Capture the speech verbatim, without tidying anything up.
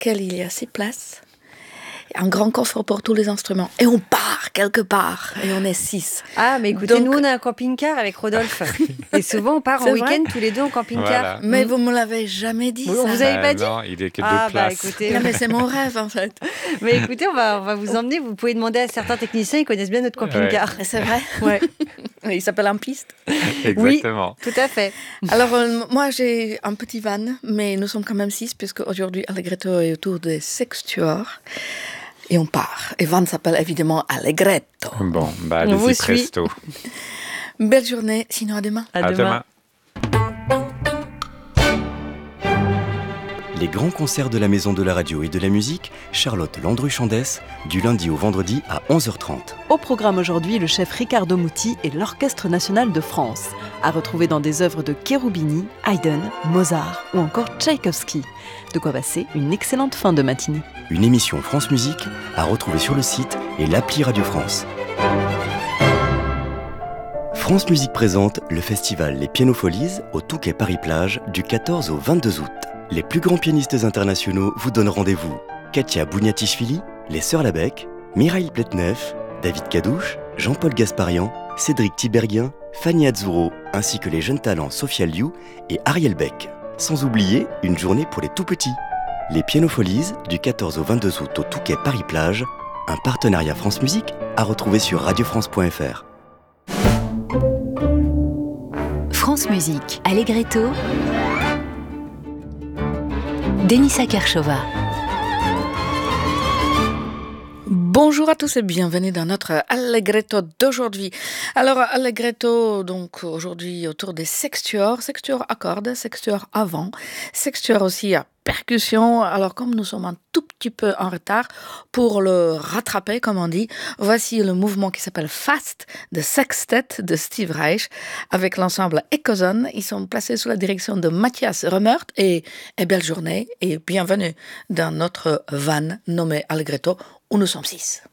lequel il y a six places. Un grand coffre pour tous les instruments. Et on part quelque part. Et on est six. Ah, mais écoutez, Donc, nous, on a un camping-car avec Rodolphe. Et souvent, on part C'est en vrai week-end tous les deux en camping-car. Voilà. Mais Mm. vous me l'avez jamais dit, Oui, ça. on vous avait Bah pas dit non, il est que deux Ah, bah places. écoutez. Non, mais c'est mon rêve, en fait. Mais écoutez, on va, on va vous emmener. Vous pouvez demander à certains techniciens, ils connaissent bien notre camping-car. C'est vrai. Ouais. Il s'appelle un piste. Exactement. Tout à fait. Alors, euh, moi, j'ai un petit van, mais nous sommes quand même six, puisque aujourd'hui, Allegretto est autour des sextuors. Et on part. Et van s'appelle évidemment Allegretto. Bon, bah On vous allez-y suit. presto. Belle journée, sinon à demain. À, À demain. demain. Les grands concerts de la Maison de la Radio et de la Musique, Charlotte Landru-Chandès, du lundi au vendredi à onze heures trente. Au programme aujourd'hui, le chef Riccardo Muti et l'Orchestre national de France, à retrouver dans des œuvres de Cherubini, Haydn, Mozart ou encore Tchaïkovski. De quoi passer une excellente fin de matinée. Une émission France Musique à retrouver sur le site et l'appli Radio France. France Musique présente le festival Les Pianofolies au Touquet Paris-Plage du quatorze au vingt-deux août. Les plus grands pianistes internationaux vous donnent rendez-vous. Katia Bouniatichvili, les Sœurs Labec, Mikhail Pletnev, David Kadouche, Jean-Paul Gasparian, Cédric Tiberghien, Fanny Azzurro, ainsi que les jeunes talents Sophia Liu et Ariel Beck. Sans oublier une journée pour les tout-petits. Les Pianofolies du quatorze au vingt-deux août au Touquet Paris-Plage, un partenariat France Musique à retrouver sur radio france point f r. France Musique, Allegretto, Denisa Kershova. Bonjour à tous et bienvenue dans notre Allegretto d'aujourd'hui. Alors Allegretto, donc aujourd'hui autour des sextuors, sextuors à cordes, sextuors à vent, sextuors aussi à percussion. Alors comme nous sommes un tout petit peu en retard, pour le rattraper comme on dit, voici le mouvement qui s'appelle Fast de Sextet de Steve Reich avec l'ensemble Ecozone. Ils sont placés sous la direction de Mathias Remert et, et belle journée et bienvenue dans notre van nommé Allegretto où nous sommes six.